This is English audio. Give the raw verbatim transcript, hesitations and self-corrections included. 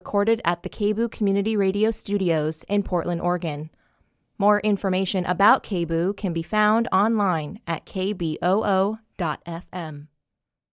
recorded at the K B O O Community Radio Studios in Portland, Oregon. More information about K B O O can be found online at k b o o dot f m.